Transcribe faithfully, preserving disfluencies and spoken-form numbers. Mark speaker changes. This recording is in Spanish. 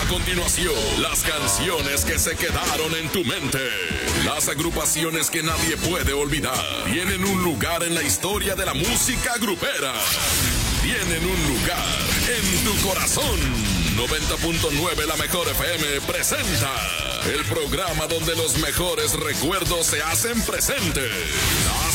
Speaker 1: A continuación, las canciones que se quedaron en tu mente. Las agrupaciones que nadie puede olvidar. Tienen un lugar en la historia de la música grupera. Tienen un lugar en tu corazón. noventa punto nueve La Mejor F M presenta el programa donde los mejores recuerdos se hacen presentes. Las